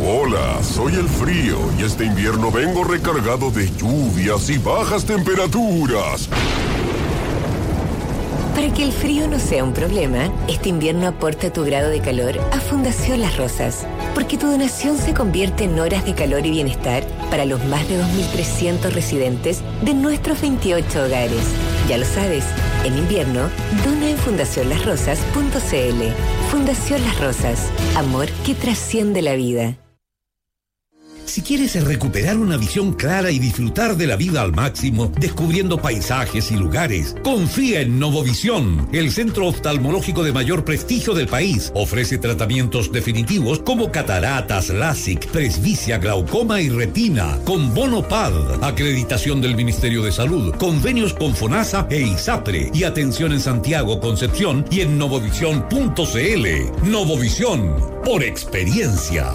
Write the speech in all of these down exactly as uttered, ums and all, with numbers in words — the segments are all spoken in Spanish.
Hola, soy el frío y este invierno vengo recargado de lluvias y bajas temperaturas. Para que el frío no sea un problema, este invierno aporta tu grado de calor a Fundación Las Rosas, porque tu donación se convierte en horas de calor y bienestar para los más de dos mil trescientos residentes de nuestros veintiocho hogares. Ya lo sabes, en invierno, dona en fundación las rosas punto c l. Fundación Las Rosas, amor que trasciende la vida. Si quieres recuperar una visión clara y disfrutar de la vida al máximo, descubriendo paisajes y lugares, confía en Novovisión, el centro oftalmológico de mayor prestigio del país. Ofrece tratamientos definitivos como cataratas, LASIK, presbicia, glaucoma y retina, con bono P A D, acreditación del Ministerio de Salud, convenios con FONASA e ISAPRE, y atención en Santiago, Concepción y en novovisión punto c l. Novovisión, por experiencia.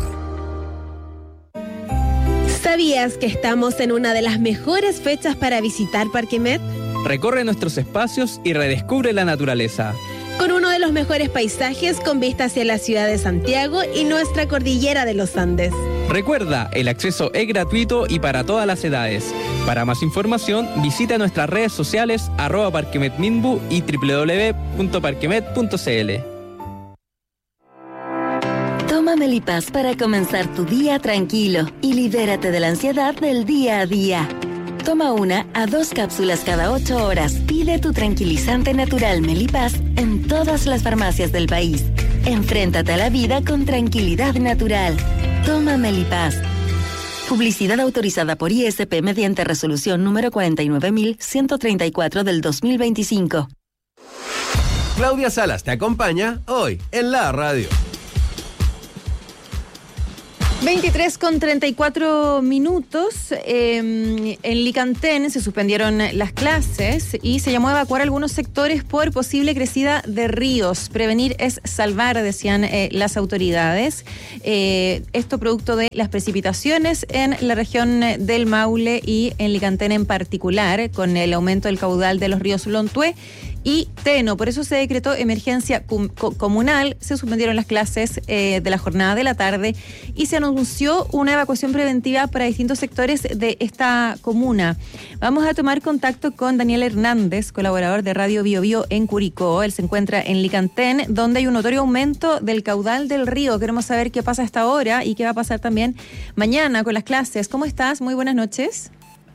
¿Sabías que estamos en una de las mejores fechas para visitar Parque Met? Recorre nuestros espacios y redescubre la naturaleza. Con uno de los mejores paisajes con vista hacia la ciudad de Santiago y nuestra cordillera de los Andes. Recuerda, el acceso es gratuito y para todas las edades. Para más información, visita nuestras redes sociales arroba parquemetminbu y doble u doble u doble u punto parquemet punto c l. Toma Melipaz para comenzar tu día tranquilo y libérate de la ansiedad del día a día. Toma una a dos cápsulas cada ocho horas. Pide tu tranquilizante natural Melipaz en todas las farmacias del país. Enfréntate a la vida con tranquilidad natural. Toma Melipaz. Publicidad autorizada por I S P mediante resolución número cuarenta y nueve mil ciento treinta y cuatro del dos mil veinticinco. Claudia Salas te acompaña hoy en la radio. veintitrés con treinta y cuatro minutos. Eh, en Licantén se suspendieron las clases y se llamó a evacuar algunos sectores por posible crecida de ríos. Prevenir es salvar, decían eh, las autoridades. Eh, esto producto de las precipitaciones en la región del Maule y en Licantén en particular, con el aumento del caudal de los ríos Lontué y Teno. Por eso se decretó emergencia com- comunal, se suspendieron las clases eh, de la jornada de la tarde y se anunció una evacuación preventiva para distintos sectores de esta comuna. Vamos a tomar contacto con Daniel Hernández, colaborador de Radio Bio Bio en Curicó. Él se encuentra en Licantén, donde hay un notorio aumento del caudal del río. Queremos saber qué pasa a esta hora y qué va a pasar también mañana con las clases. ¿Cómo estás? Muy buenas noches.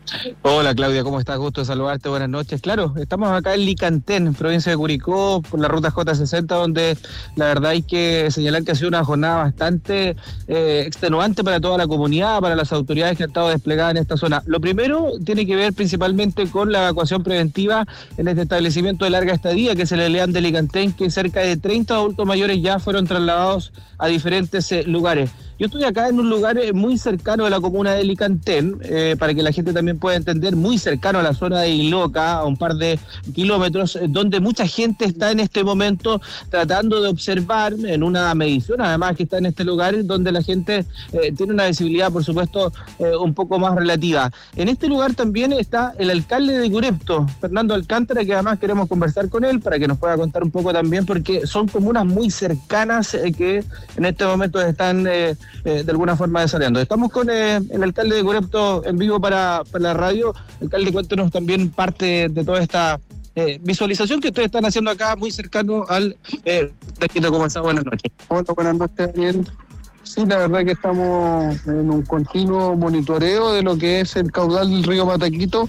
Hola Claudia, ¿cómo estás? Gusto de saludarte, buenas noches. Claro, estamos acá en Licantén, provincia de Curicó, por la ruta J sesenta, donde la verdad hay que señalar que ha sido una jornada bastante eh, extenuante para toda la comunidad, para las autoridades que han estado desplegadas en esta zona. Lo primero tiene que ver principalmente con la evacuación preventiva en este establecimiento de larga estadía, que es el Eleán de Licantén, que cerca de treinta adultos mayores ya fueron trasladados a diferentes eh, lugares. Yo estoy acá en un lugar muy cercano a la comuna de Licantén, eh, para que la gente también pueda entender, muy cercano a la zona de Iloca, a un par de kilómetros, donde mucha gente está en este momento tratando de observar en una medición, además que está en este lugar, donde la gente eh, tiene una visibilidad, por supuesto, eh, un poco más relativa. En este lugar también está el alcalde de Curepto, Fernando Alcántara, que además queremos conversar con él para que nos pueda contar un poco también, porque son comunas muy cercanas eh, que en este momento están eh, eh, de alguna forma desarrollando. Estamos con eh, el alcalde de Curepto en vivo para, para la radio. Alcalde, cuéntenos también parte de toda esta eh, visualización que ustedes están haciendo acá, muy cercano al eh, Taquito. ¿Cómo está? Buenas noches. Hola, buenas noches, Daniel. Sí, la verdad que estamos en un continuo monitoreo de lo que es el caudal del río Mataquito,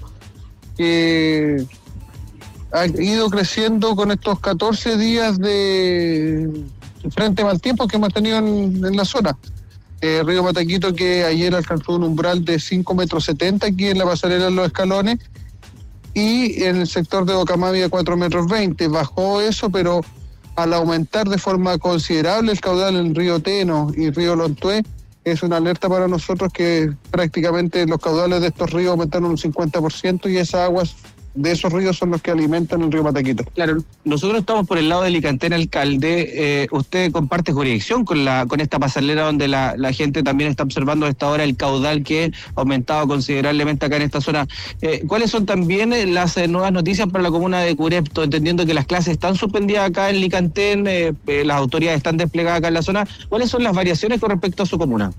que ha ido creciendo con estos catorce días de frente mal tiempo que hemos tenido en, en la zona. Eh, río Mataquito, que ayer alcanzó un umbral de cinco metros setenta aquí en la pasarela de los Escalones, y en el sector de Bocamavia cuatro metros veinte. Bajó eso, pero al aumentar de forma considerable el caudal en río Teno y río Lontué, es una alerta para nosotros que prácticamente los caudales de estos ríos aumentaron un cincuenta por ciento y esas aguas de esos ríos son los que alimentan el río Mataquito. Claro, nosotros estamos por el lado de Licantén, alcalde. Eh, usted comparte jurisdicción con la con esta pasarela donde la, la gente también está observando a esta hora el caudal que ha aumentado considerablemente acá en esta zona. Eh, ¿Cuáles son también las eh, nuevas noticias para la comuna de Curepto? Entendiendo que las clases están suspendidas acá en Licantén, eh, eh, las autoridades están desplegadas acá en la zona. ¿Cuáles son las variaciones con respecto a su comuna?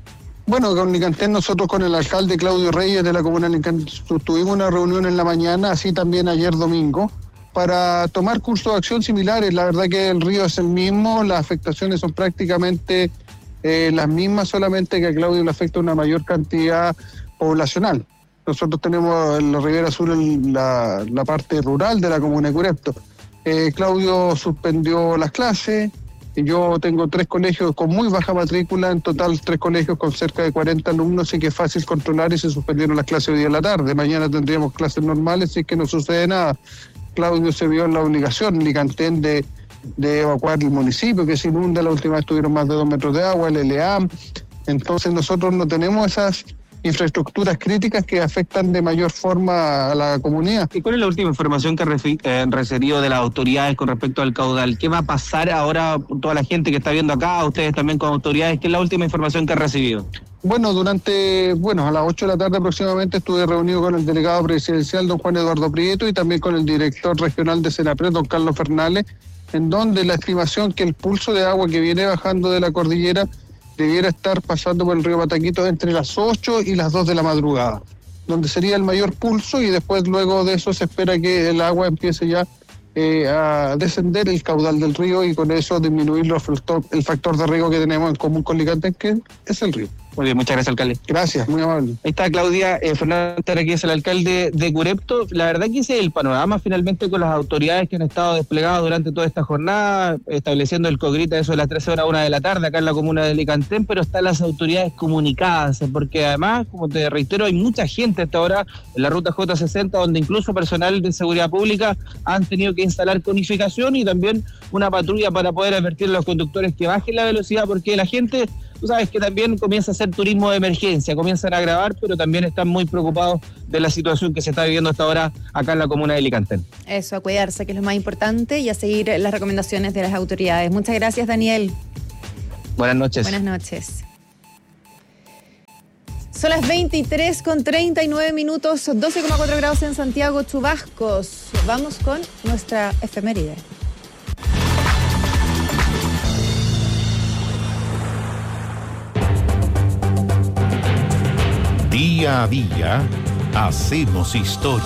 Bueno, con Licantén nosotros con el alcalde Claudio Reyes de la comuna de Licantén tuvimos una reunión en la mañana, así también ayer domingo, para tomar cursos de acción similares. La verdad que el río es el mismo, las afectaciones son prácticamente eh, las mismas, solamente que a Claudio le afecta una mayor cantidad poblacional. Nosotros tenemos en la Ribera Sur el, la, la parte rural de la comuna de Curepto. Eh, Claudio suspendió las clases. Yo tengo tres colegios con muy baja matrícula, en total tres colegios con cerca de cuarenta alumnos, y que es fácil controlar, y se suspendieron las clases hoy día en la tarde. Mañana tendríamos clases normales, y es que no sucede nada. Claudio se vio en la obligación, Licantén, de, de evacuar el municipio, que se inunda. La última vez tuvieron más de dos metros de agua, el L E A M. Entonces nosotros no tenemos esas infraestructuras críticas que afectan de mayor forma a la comunidad. ¿Y cuál es la última información que han eh, recibido de las autoridades con respecto al caudal? ¿Qué va a pasar ahora toda la gente que está viendo acá, ustedes también como autoridades? ¿Qué es la última información que han recibido? Bueno, durante, bueno, a las ocho de la tarde aproximadamente estuve reunido con el delegado presidencial, don Juan Eduardo Prieto, y también con el director regional de Senapred, don Carlos Fernales, en donde la estimación que el pulso de agua que viene bajando de la cordillera debiera estar pasando por el río Pataquito entre las ocho y las dos de la madrugada, donde sería el mayor pulso, y después luego de eso se espera que el agua empiece ya eh, a descender el caudal del río, y con eso disminuir los factor, el factor de riego que tenemos en común con Licantén, que es el río. Muy bien, muchas gracias, alcalde. Gracias, muy amable. Ahí está Claudia eh, Fernández, que es el alcalde de Curepto. La verdad que ese es el panorama finalmente con las autoridades que han estado desplegadas durante toda esta jornada, estableciendo el COGRITA eso de las trece horas a una de la tarde acá en la comuna de Licantén, pero están las autoridades comunicadas, porque además, como te reitero, hay mucha gente hasta ahora en la ruta J sesenta, donde incluso personal de seguridad pública han tenido que instalar conificación y también una patrulla para poder advertir a los conductores que bajen la velocidad, porque la gente, tú sabes que también comienza a hacer turismo de emergencia, comienzan a grabar, pero también están muy preocupados de la situación que se está viviendo hasta ahora acá en la comuna de Licantén. Eso, a cuidarse, que es lo más importante, y a seguir las recomendaciones de las autoridades. Muchas gracias, Daniel. Buenas noches. Buenas noches. Son las veintitrés con treinta y nueve minutos, doce coma cuatro grados en Santiago, chubascos. Vamos con nuestra efeméride. Día a día hacemos historia.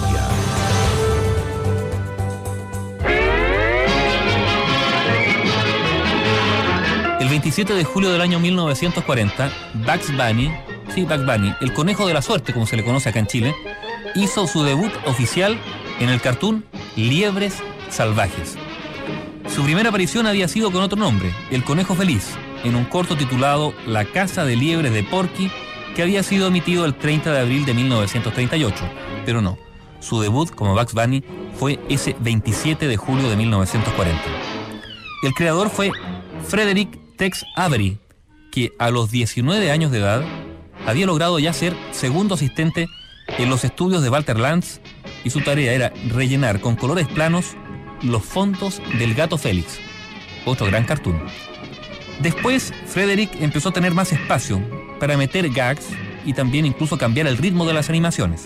El veintisiete de julio del año mil novecientos cuarenta, Bugs Bunny, sí, Bugs Bunny, el conejo de la suerte, como se le conoce acá en Chile, hizo su debut oficial en el cartoon Liebres Salvajes. Su primera aparición había sido con otro nombre, El Conejo Feliz, en un corto titulado La Casa de Liebres de Porky, que había sido emitido el treinta de abril de mil novecientos treinta y ocho, pero no, su debut como Bugs Bunny fue ese veintisiete de julio de mil novecientos cuarenta. El creador fue Frederick Tex Avery, que a los diecinueve años de edad había logrado ya ser segundo asistente en los estudios de Walter Lantz, y su tarea era rellenar con colores planos los fondos del Gato Félix, otro gran cartoon. Después, Frederick empezó a tener más espacio para meter gags y también incluso cambiar el ritmo de las animaciones.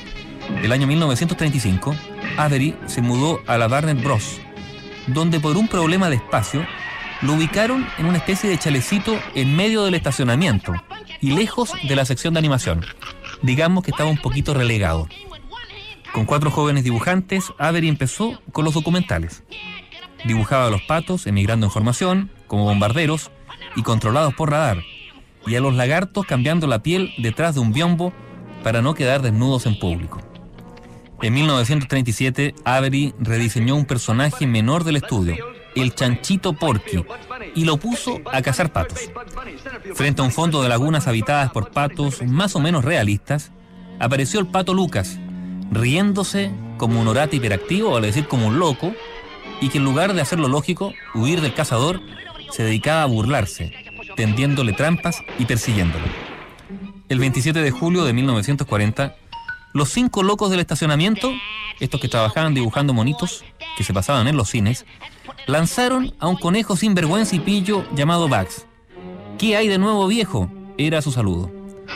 El año mil novecientos treinta y cinco, Avery se mudó a la Warner Bros., donde por un problema de espacio lo ubicaron en una especie de chalecito en medio del estacionamiento y lejos de la sección de animación. Digamos que estaba un poquito relegado. Con cuatro jóvenes dibujantes, Avery empezó con los documentales. Dibujaba a los patos emigrando en formación, como bombarderos y controlados por radar, y a los lagartos cambiando la piel detrás de un biombo para no quedar desnudos en público. En mil novecientos treinta y siete, Avery rediseñó un personaje menor del estudio, el Chanchito Porky, y lo puso a cazar patos. Frente a un fondo de lagunas habitadas por patos más o menos realistas, apareció el pato Lucas, riéndose como un orate hiperactivo, o al decir como un loco, y que en lugar de hacer lo lógico, huir del cazador, se dedicaba a burlarse, tendiéndole trampas y persiguiéndolo. El veintisiete de julio de mil novecientos cuarenta, los cinco locos del estacionamiento, estos que trabajaban dibujando monitos que se pasaban en los cines, lanzaron a un conejo sin vergüenza y pillo llamado Bugs. ¿Qué hay de nuevo, viejo?, era su saludo.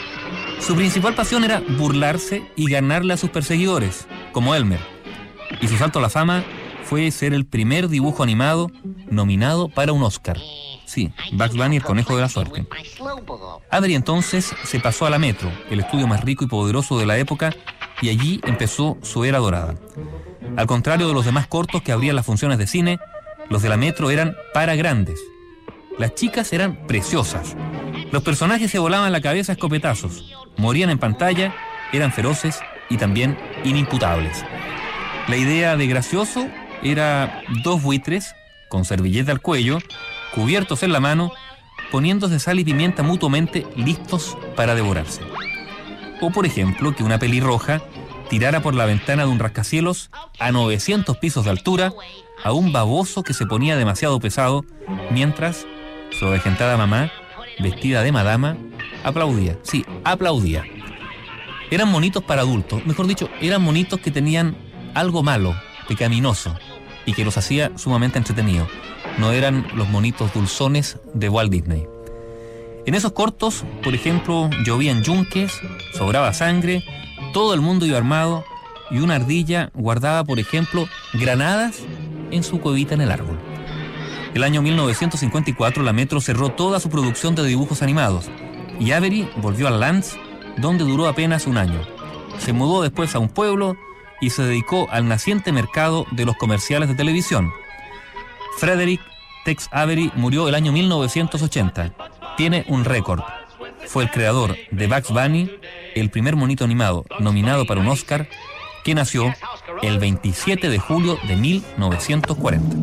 Su principal pasión era burlarse y ganarle a sus perseguidores, como Elmer, y su salto a la fama fue ser el primer dibujo animado nominado para un Oscar. Sí, Bugs Bunny, el conejo de la suerte. Avery entonces se pasó a la Metro, el estudio más rico y poderoso de la época, y allí empezó su era dorada. Al contrario de los demás cortos que abrían las funciones de cine, los de la Metro eran para grandes. Las chicas eran preciosas. Los personajes se volaban la cabeza a escopetazos, morían en pantalla, eran feroces y también inimputables. La idea de gracioso era dos buitres con servilleta al cuello, cubiertos en la mano, poniéndose sal y pimienta mutuamente, listos para devorarse. O, por ejemplo, que una pelirroja tirara por la ventana de un rascacielos a novecientos pisos de altura a un baboso que se ponía demasiado pesado, mientras su avejentada mamá, vestida de madama, aplaudía. Sí, aplaudía. Eran monitos para adultos, mejor dicho, eran monitos que tenían algo malo, pecaminoso, y que los hacía sumamente entretenidos. No eran los monitos dulzones de Walt Disney. En esos cortos, por ejemplo, llovían yunques, sobraba sangre, todo el mundo iba armado y una ardilla guardaba, por ejemplo, granadas en su cuevita en el árbol. El año mil novecientos cincuenta y cuatro la Metro cerró toda su producción de dibujos animados y Avery volvió a Lance, donde duró apenas un año. Se mudó después a un pueblo y se dedicó al naciente mercado de los comerciales de televisión. Frederick Tex Avery murió el año mil novecientos ochenta. Tiene un récord. Fue el creador de Bugs Bunny, el primer monito animado nominado para un Oscar, que nació el veintisiete de julio de mil novecientos cuarenta.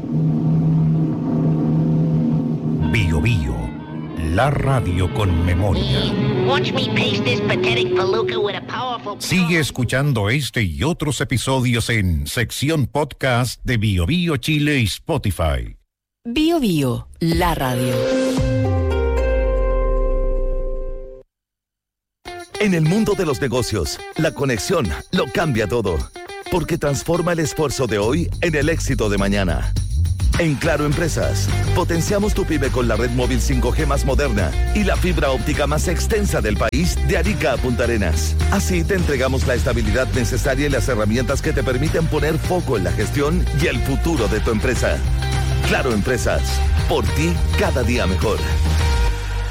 Bio Bio, la radio con memoria. Sigue escuchando este y otros episodios en sección podcast de Bio Bio Chile y Spotify. Bio Bio, la radio. En el mundo de los negocios, la conexión lo cambia todo, porque transforma el esfuerzo de hoy en el éxito de mañana. En Claro Empresas, potenciamos tu pyme con la red móvil cinco G más moderna y la fibra óptica más extensa del país de Arica a Punta Arenas. Así te entregamos la estabilidad necesaria y las herramientas que te permiten poner foco en la gestión y el futuro de tu empresa. Claro Empresas, por ti cada día mejor.